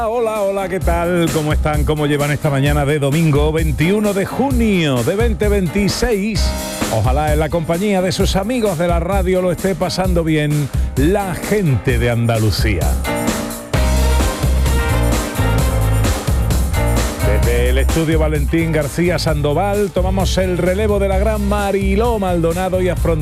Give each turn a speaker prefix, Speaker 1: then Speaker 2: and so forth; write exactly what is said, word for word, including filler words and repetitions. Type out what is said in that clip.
Speaker 1: Hola, hola, ¿qué tal? ¿Cómo están? ¿Cómo llevan esta mañana de domingo veintiuno de junio de veinte veintiséis? Ojalá en la compañía de sus amigos de la radio lo esté pasando bien la gente de Andalucía. Desde el estudio Valentín García Sandoval tomamos el relevo de la gran Mariló Maldonado y afrontamos